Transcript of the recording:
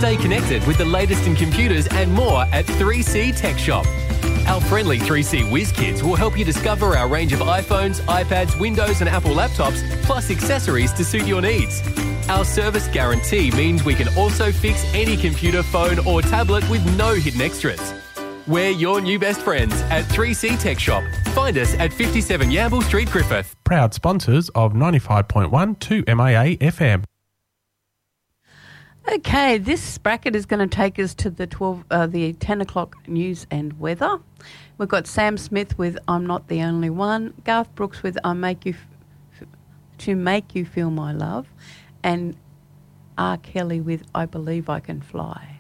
Stay connected with the latest in computers and more at 3C Tech Shop. Our friendly 3C Whiz Kids will help you discover our range of iPhones, iPads, Windows and Apple laptops, plus accessories to suit your needs. Our service guarantee means we can also fix any computer, phone or tablet with no hidden extras. We're your new best friends at 3C Tech Shop. Find us at 57 Yamble Street, Griffith. Proud sponsors of 95.1 to MAA FM. Okay, this bracket is going to take us to the 10 o'clock news and weather. We've got Sam Smith with I'm Not the Only One, Garth Brooks with To Make You Feel My Love, and R. Kelly with I Believe I Can Fly.